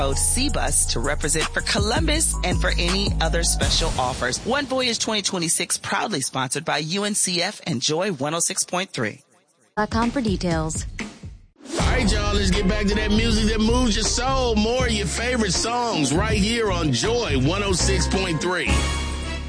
code CBUS to represent for Columbus and for any other special offers. One Voyage 2026 proudly sponsored by UNCF and Joy 106.3. .com for details. All right, y'all, let's get back to that music that moves your soul. More of your favorite songs right here on Joy 106.3.